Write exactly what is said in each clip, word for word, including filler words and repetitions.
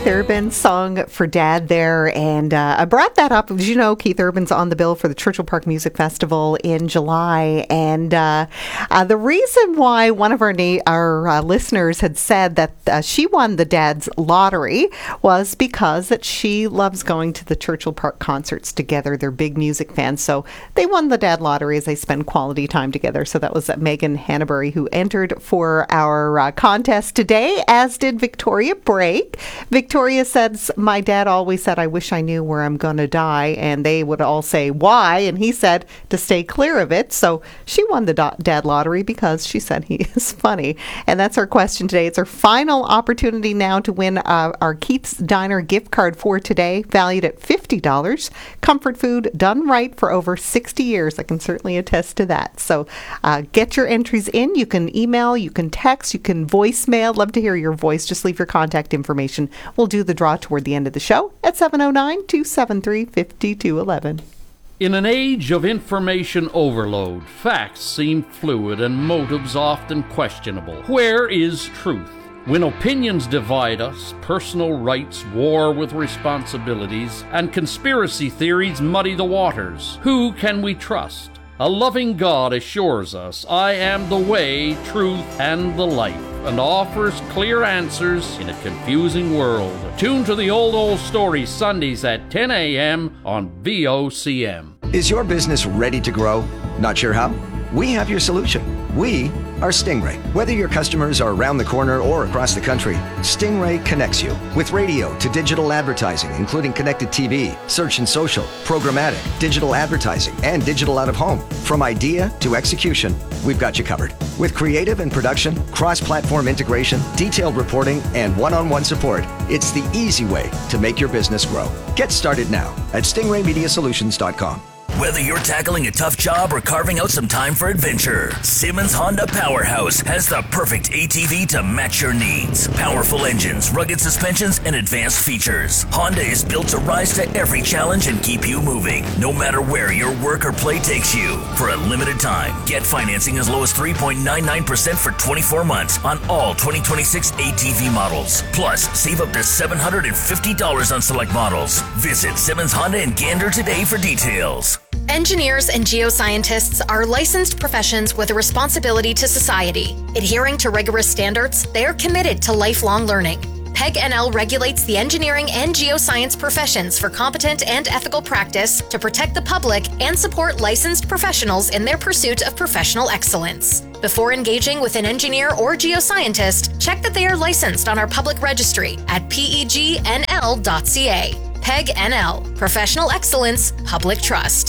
Keith Urban song for Dad there, and uh, I brought that up. As you know, Keith Urban's on the bill for the Churchill Park Music Festival in July, and uh, uh, the reason why one of our na- our uh, listeners had said that uh, she won the Dad's lottery was because that she loves going to the Churchill Park concerts together. They're big music fans, so they won the Dad lottery as they spend quality time together. So that was uh, Megan Hannabury who entered for our uh, contest today, as did Victoria Brake. Victoria says, my dad always said, I wish I knew where I'm going to die. And they would all say, why? And he said, to stay clear of it. So she won the do- dad lottery because she said he is funny. And that's our question today. It's our final opportunity now to win uh, our Keith's Diner gift card for today, valued at fifty dollars. Comfort food done right for over sixty years. I can certainly attest to that. So uh, get your entries in. You can email, you can text, you can voicemail. Love to hear your voice. Just leave your contact information. We'll do the draw toward the end of the show at seven oh nine, two seven three, five two one one. In an age of information overload, facts seem fluid and motives often questionable. Where is truth? When opinions divide us, personal rights war with responsibilities, and conspiracy theories muddy the waters, who can we trust? A loving God assures us, I am the way, truth, and the life, and offers clear answers in a confusing world. Tune to the Old Old Story Sundays at ten a.m. on V O C M. Is your business ready to grow? Not sure how? We have your solution. We are Stingray. Whether your customers are around the corner or across the country, Stingray connects you with radio to digital advertising, including connected T V, search and social, programmatic, digital advertising, and digital out-of-home. From idea to execution, we've got you covered. With creative and production, cross-platform integration, detailed reporting, and one-on-one support, it's the easy way to make your business grow. Get started now at stingray media solutions dot com. Whether you're tackling a tough job or carving out some time for adventure, Simmons Honda Powerhouse has the perfect A T V to match your needs. Powerful engines, rugged suspensions, and advanced features. Honda is built to rise to every challenge and keep you moving, no matter where your work or play takes you. For a limited time, get financing as low as three point nine nine percent for twenty-four months on all twenty twenty-six A T V models. Plus, save up to seven hundred fifty dollars on select models. Visit Simmons Honda in Gander today for details. Engineers and geoscientists are licensed professions with a responsibility to society. Adhering to rigorous standards, they are committed to lifelong learning. P E G N L regulates the engineering and geoscience professions for competent and ethical practice to protect the public and support licensed professionals in their pursuit of professional excellence. Before engaging with an engineer or geoscientist, check that they are licensed on our public registry at P E G N L dot C A. P E G N L, Professional Excellence, Public Trust.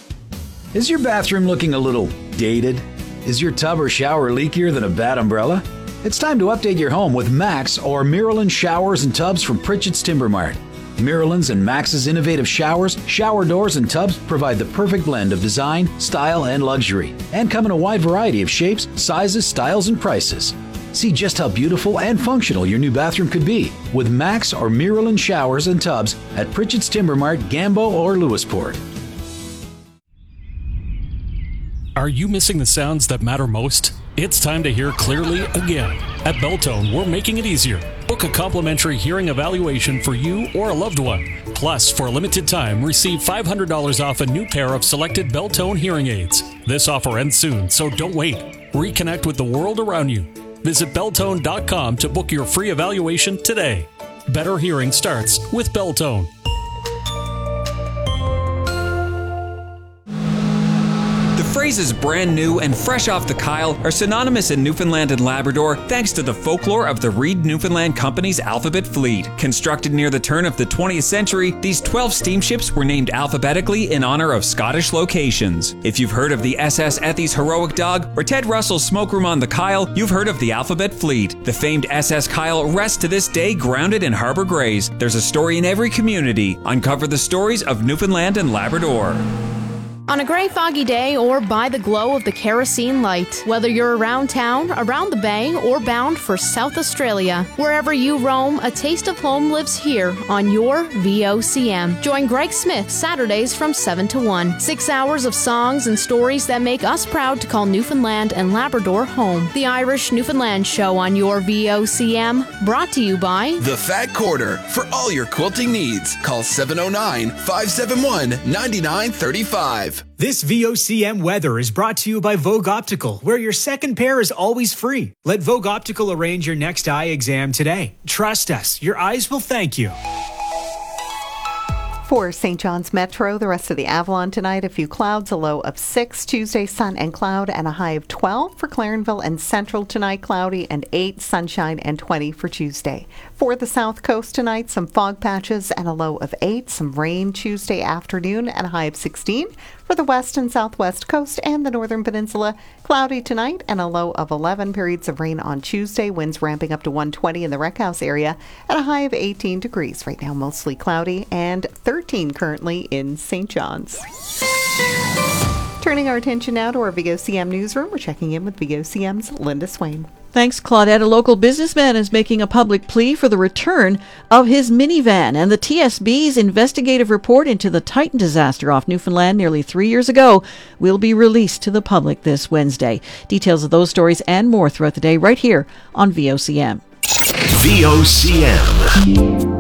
Is your bathroom looking a little dated? Is your tub or shower leakier than a bad umbrella? It's time to update your home with Max or Miralyn showers and tubs from Pritchett's Timber Mart. Miralyn's and Max's innovative showers, shower doors, and tubs provide the perfect blend of design, style, and luxury, and come in a wide variety of shapes, sizes, styles, and prices. See just how beautiful and functional your new bathroom could be with Max or Miralyn showers and tubs at Pritchett's Timber Mart, Gambo, or Lewisport. Are you missing the sounds that matter most? It's time to hear clearly again. At Beltone, we're making it easier. Book a complimentary hearing evaluation for you or a loved one. Plus, for a limited time, receive five hundred dollars off a new pair of selected Beltone hearing aids. This offer ends soon, so don't wait. Reconnect with the world around you. Visit Beltone dot com to book your free evaluation today. Better hearing starts with Beltone. The phrases brand new and fresh off the Kyle are synonymous in Newfoundland and Labrador thanks to the folklore of the Reed Newfoundland Company's Alphabet Fleet. Constructed near the turn of the twentieth century, these twelve steamships were named alphabetically in honor of Scottish locations. If you've heard of the S S Ethy's Heroic Dog or Ted Russell's Smoke Room on the Kyle, you've heard of the Alphabet Fleet. The famed S S Kyle rests to this day grounded in Harbour Grays. There's a story in every community. Uncover the stories of Newfoundland and Labrador. On a gray, foggy day or by the glow of the kerosene light, whether you're around town, around the bay, or bound for South Australia, wherever you roam, a taste of home lives here on your V O C M. Join Greg Smith Saturdays from seven to one. Six hours of songs and stories that make us proud to call Newfoundland and Labrador home. The Irish Newfoundland Show on your V O C M, brought to you by The Fat Quarter. For all your quilting needs, call seven oh nine, five seven one, nine nine three five. This V O C M weather is brought to you by Vogue Optical, where your second pair is always free. Let Vogue Optical arrange your next eye exam today. Trust us, your eyes will thank you. For Saint John's Metro, the rest of the Avalon tonight, a few clouds, a low of six. Tuesday, sun and cloud, and a high of twelve. For Clarenville and Central tonight, cloudy and eight, sunshine and twenty for Tuesday. For the South Coast tonight, some fog patches and a low of eight. Some rain Tuesday afternoon and a high of sixteen. For the West and Southwest Coast and the Northern Peninsula, cloudy tonight and a low of eleven. Periods of rain on Tuesday. Winds ramping up to one twenty in the Rec House area and a high of eighteen degrees. Right now, mostly cloudy and thirteen currently in Saint John's. Turning our attention now to our V O C M newsroom, we're checking in with V O C M's Linda Swain. Thanks, Claudette. A local businessman is making a public plea for the return of his minivan, and the T S B's investigative report into the Titan disaster off Newfoundland nearly three years ago will be released to the public this Wednesday. Details of those stories and more throughout the day right here on V O C M. V O C M.